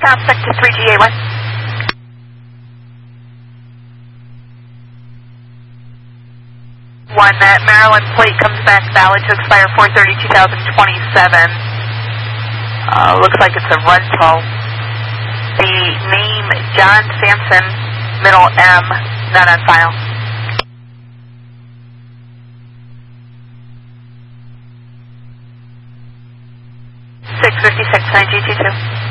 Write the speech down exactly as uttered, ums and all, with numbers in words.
Prospect to three G A one. One, that Maryland plate comes back valid to expire four thirty two thousand twenty-seven. Uh, looks like it's a rental. The name, John Sampson, middle M, not on file. six fifty-six, nine G two two.